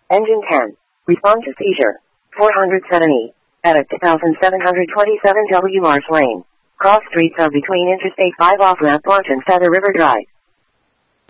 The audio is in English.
Engine 10. Respond to seizure. 470. At 2727 W. Marsh Lane. Cross streets are between Interstate 5 off-ramp Launch and Feather River Drive.